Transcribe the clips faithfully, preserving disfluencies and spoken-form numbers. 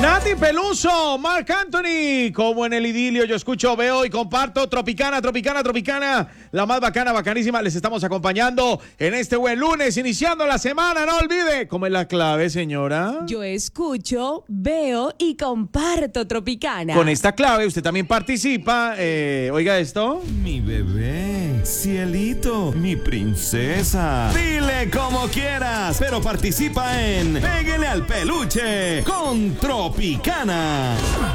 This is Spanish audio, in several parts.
Nati Peluso, Marc Anthony, como en el idilio yo escucho, veo y comparto. Tropicana, Tropicana, Tropicana, la más bacana, bacanísima. Les estamos acompañando en este buen lunes, iniciando la semana. No olvide, ¿cómo es la clave, señora? Yo escucho, veo y comparto Tropicana. Con esta clave usted también participa. Eh, oiga esto. Mi bebé, cielito, mi princesa. Dile como quieras, pero participa en Pégale al Peluche con Tropicana.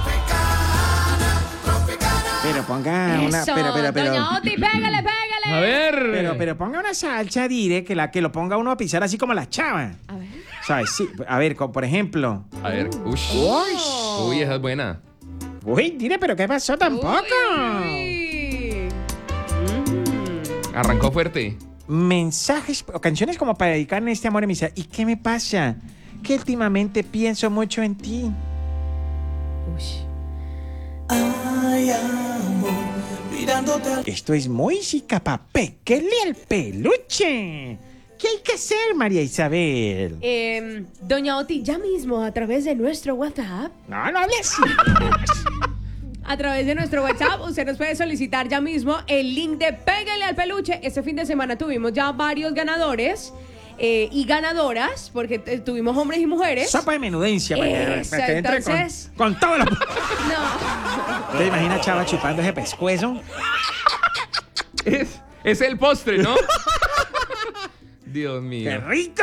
Pero ponga una... Eso, pero, pero, pero, doña Oti, pégale, pégale. A ver. pero, pero ponga una salsa, dire, que la que lo ponga uno a pisar así como la chava. A ver. ¿Sabes? Sí, a ver, como por ejemplo. A ver. Ush. Oh. Uy, esa es buena. Uy, dire, pero ¿qué pasó tampoco? Uy. Arrancó fuerte. Mensajes o canciones como para dedicar en este amor en misa. ¿Y qué me pasa? Que últimamente pienso mucho en ti. Uy. Ay, amor, mirándote al... Esto es música, papé. ¿Qué le al peluche? ¿Qué hay que hacer, María Isabel? Eh, doña Oti, ya mismo a través de nuestro WhatsApp, No, no hables así. a través de nuestro WhatsApp, usted nos puede solicitar ya mismo el link de Pégale al Peluche. Este fin de semana tuvimos ya varios ganadores eh, y ganadoras, porque t- tuvimos hombres y mujeres. Sopa de menudencia. Para que, Eso, para que entre entonces- con, con todo lo... No. ¿Te imaginas Chava chupando ese pescuezo? Es, es el postre, ¿no? Dios mío. ¡Qué rico!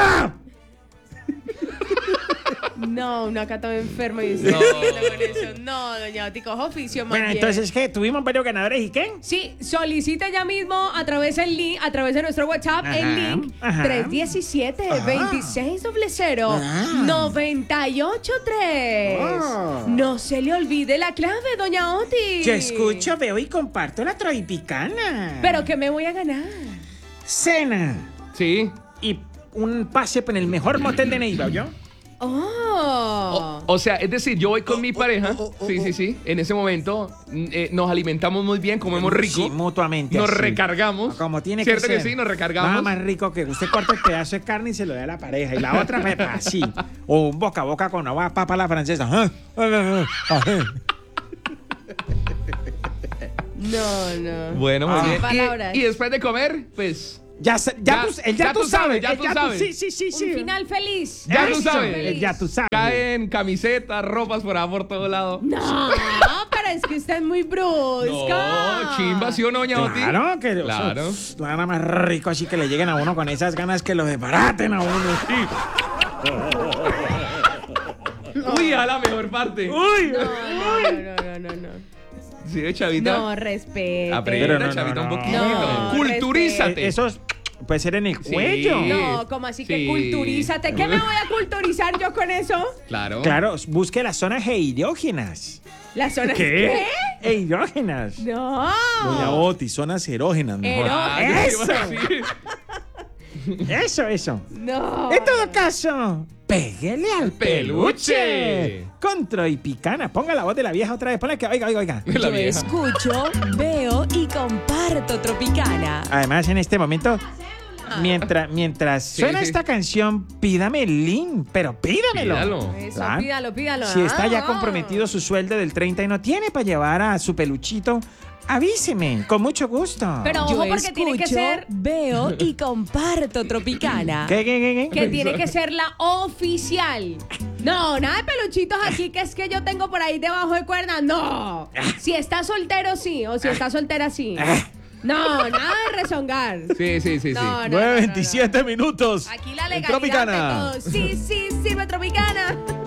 No, uno acá todo enfermo y dice, No. no, con eso. No, doña Oti, cojo oficio más Bueno, bien. entonces, ¿qué? ¿Tuvimos varios ganadores y qué? Sí, solicita ya mismo a través del link, a través de nuestro WhatsApp, Ajá, el link ajá. tres diecisiete, veintiséis cero cero, Ah. noventa y ocho tres. Oh. No se le olvide la clave, doña Oti. Yo escucho, veo y comparto la Tropicana. Pero que me voy a ganar. Cena Sí. y un pase en el mejor motel de Neiva, ¿yo? Oh. O sea, es decir, yo voy con mi pareja. Sí, sí, sí. En ese momento mm, eh, nos alimentamos muy bien, comemos rico. Sí, mutuamente. Nos así. recargamos. Como tiene que ¿Cierto ser. que sí? Nos recargamos. Nada más rico que usted corta el pedazo de carne y se lo da a la pareja. Y la otra, pepa, así. O un boca a boca con una papa a la francesa. Ah, ah, ah, ah. No, no. Bueno, muy Ah. bien. Palabras. Y, y después de comer, pues. Ya, sa- ya, Ya- tú, él ya, ya tú tú sabes, sabes. ya él tú sabes. Sí, sí, sí, sí. Un final feliz. Ya tú Eso, sabes. él ya tú sabes. Caen camisetas, ropas por ahí por todo lado. No, pero es que usted es muy brusca. No, chimba, ¿sí o no, doña Oti? Claro, que Claro. eso, nada más rico así que le lleguen a uno con esas ganas que lo desbaraten a uno. Uy, a la mejor parte. Uy, No, no, no, no, no, no. Sí, chavita. No, respete. Aprende, Pero no, no, chavita, no, un no. poquito. No, Culturízate. Eh, Esos puede ser en el Sí. cuello. No, como así que Sí. culturízate. ¿Qué me voy a culturizar yo con eso? Claro. Claro, busque las zonas erógenas. Las zonas ¿Qué? Erógenas. No. Doña Oti, zonas erógenas mejor. Ero- Ah, yo te iba a Eso. decir. Eso, eso. No. En todo caso, pégale al peluche. peluche. Con Tropicana. Ponga la voz de la vieja otra vez. Ponle que oiga, oiga, oiga. La Yo vieja. escucho, veo y comparto Tropicana. Además, en este momento, mientras, mientras Sí, suena sí. esta canción, pídame el link, pero pídamelo. Pídalo. Eso, Claro. pídalo, pídalo. Si está ya Ah. comprometido su sueldo del treinta y no tiene para llevar a su peluchito, avíseme, con mucho gusto. Pero Yo ojo, porque tiene que escucho, ser, veo y comparto Tropicana. ¿Qué, qué, qué, qué? Que tiene que ser la oficial. No, nada de peluchitos aquí que es que yo tengo por ahí debajo de cuerda. No. Si está soltero, sí. O si está soltera, sí. No, nada de rezongar. Sí, sí, sí, sí. No, no, no, nueve no, no. veintisiete minutos. Aquí la en legalidad Tropicana. de todo. Sí, sí, sirve Tropicana.